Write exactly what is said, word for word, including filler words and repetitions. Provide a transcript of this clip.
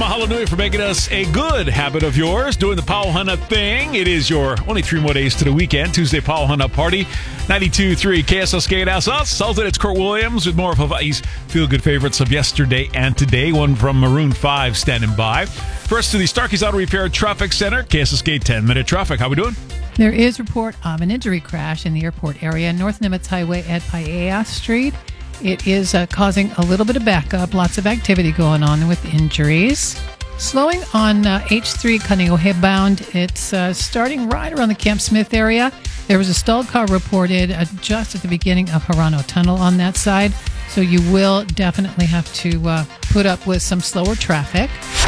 mahalo nui for making us a good habit of yours, doing the Pauhana thing. It is your only three more days to the weekend, Tuesday Pauhana Party. ninety-two point three K S L Skate House. Salted, it's Kurt Williams with more of Hawaii's feel-good favorites of yesterday and today. One from Maroon five standing by. First to the Starkey's Auto Repair Traffic Center. K S L Skate ten-minute traffic. How we doing? There is report of an injury crash in the airport area, North Nimitz Highway at Paia Street. It is uh, causing a little bit of backup, lots of activity going on with injuries. Slowing on uh, H three Kaneohe bound, it's uh, starting right around the Camp Smith area. There was a stalled car reported uh, just at the beginning of Harano Tunnel on that side, so you will definitely have to uh, put up with some slower traffic.